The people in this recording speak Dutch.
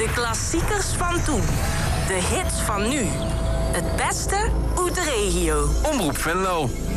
De klassiekers van toen. De hits van nu. Het beste uit de regio. Omroep Venlo.